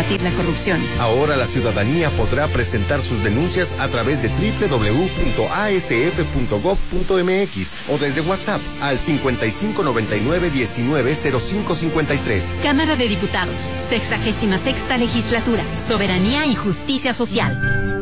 combatir la corrupción. Ahora la ciudadanía podrá presentar sus denuncias a través de www.asf.gov.mx o desde WhatsApp al 5599-190553. Cámara de Diputados, 66ª Legislatura, Soberanía y Justicia Social.